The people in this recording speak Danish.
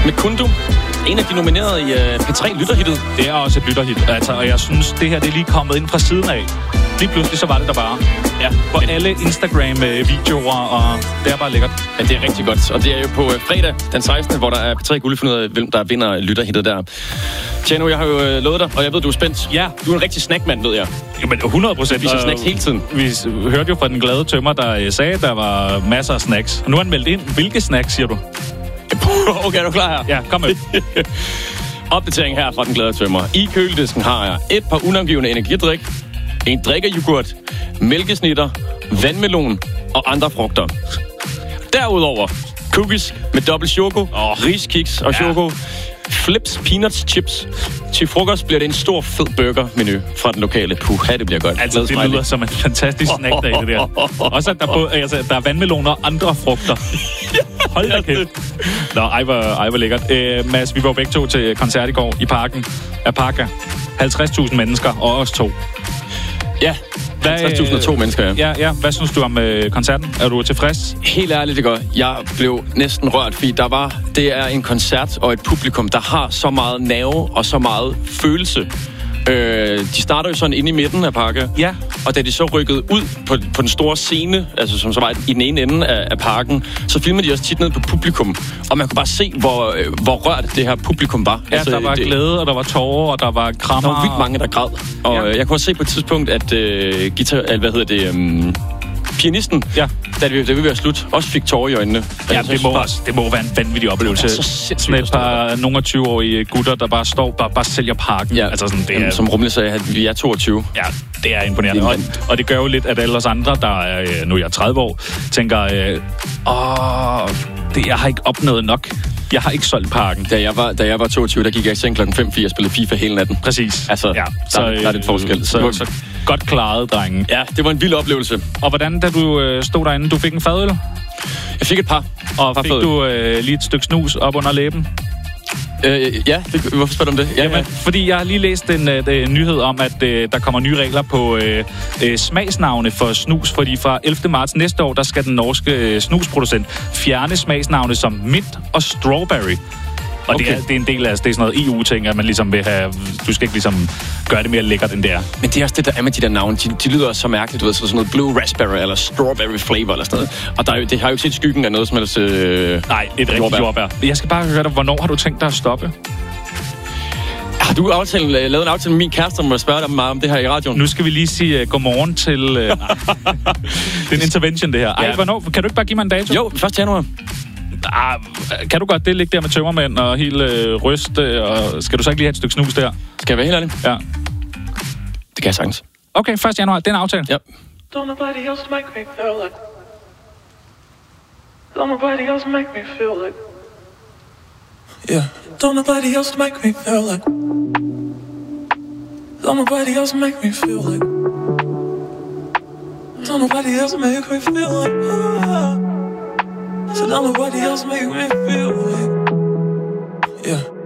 med Kundu. En af de nominerede i P3 Lytterhittet. Det er også et lytterhit, altså, og jeg synes, det her det er lige kommet ind fra siden af. Lige pludselig, så var det der bare. Ja, på alle Instagram-videoer, og det er bare lækkert. Ja, det er rigtig godt. Og det er jo på fredag den 16., hvor der er P3 Guld fundet ud af, hvem der vinder lytterhittet der. Tjano, jeg har jo lovet dig, og jeg ved, du er spændt. Ja. Du er en rigtig snackmand, ved jeg. Jamen 100%. Vi spiser snacks hele tiden. Vi hørte jo fra den glade tømmer, der sagde, at der var masser af snacks. Og nu er han meldt ind. Hvilke snacks, siger du? Okay, er du klar her? Ja, kom med. Opdatering her fra den glade tømmer. I køledisken har jeg et par unangivende energidrik, en drikkejoghurt, mælkesnitter, vandmelon og andre frugter. Derudover cookies med dobbelt choco, riskiks og choco, Flips Peanuts Chips. Til frokost bliver det en stor fed burger-menu fra den lokale. Puha, det bliver godt. Altså, det lyder som en fantastisk snackdag, det der. Også at der er vandmeloner og andre frugter. Hold da kæft. Nå, ej hvor lækkert. Mads, vi var begge to til koncert i går i parken. Apaka. 50.000 mennesker, og os to. Ja, 50.002 mennesker, ja. Ja. Hvad synes du om koncerten? Er du tilfreds? Helt ærligt, det gør. Jeg blev næsten rørt, fordi det er en koncert og et publikum, der har så meget nerve og så meget følelse. De starter jo sådan inde i midten af parken. Ja. Og da de så rykkede ud på den store scene, altså som så var i den ene ende af parken, så filmede de også tit ned på publikum. Og man kunne bare se, hvor rørt det her publikum var. Ja, altså, der var glæde, og der var tårer, og der var krammer. Der var vildt mange, der græd. Og jeg kunne også se på et tidspunkt, at pianisten, da vi var slut, også fik tårer i øjnene. Ja, det må være en vanvittig oplevelse. Sådan et par nogle 20-årige gutter, der bare står bare sælger parken. Ja, altså sådan, det er, som Rumle sagde, at vi er 22. Ja, det er imponerende. Og det gør jo lidt, at alle os andre, der er, nu er jeg 30 år, tænker, jeg har ikke opnået nok. Jeg har ikke solgt parken. Da jeg var 22, der gik jeg i seng klokken 5-4 og spillede FIFA hele natten. Præcis. Altså, ja. Der er lidt forskel. Så godt klaret, drenge. Ja, det var en vild oplevelse. Og hvordan, da du stod derinde, du fik en fadøl? Jeg fik et par. Og fik du lige et stykke snus op under læben? Ja, hvorfor spørger du om det? Ja, jamen, fordi jeg har lige læst en nyhed om, at der kommer nye regler på smagsnavne for snus, fordi fra 11. marts næste år, der skal den norske snusproducent fjerne smagsnavne som mint og strawberry. Og okay. det er en del af det er sådan noget EU-ting, at man ligesom vil have, du skal ikke ligesom gøre det mere lækkert, end det er. Men det er også det, der er med de der navne. De lyder så mærkeligt, du ved, sådan noget blue raspberry eller strawberry flavor eller sådan noget. Og det har jo ikke set skyggen af noget som helst. Nej, et rigtigt jordbær. Jeg skal bare høre dig, hvornår har du tænkt dig at stoppe? Har du lavet en aftale med min kæreste, om at spørge dig meget om det her i radioen? Nu skal vi lige sige godmorgen til... det er en intervention, det her. Ej, hvornår? Kan du ikke bare give mig en dato? Jo, 1. januar. Kan du godt det ligge der med tømmermænd og helt ryste, og skal du så ikke lige have et stykke snus der? Skal jeg være helt ærlig? Ja. Det kan jeg sagtens. Okay, 1. januar, det er en aftale. Ja. Don't nobody else make me feel like. Don't nobody else make me feel like. Yeah. Don't nobody else make me feel like. Don't nobody else make me feel like. Don't nobody else make me feel like. So don't nobody else make me feel like. Yeah.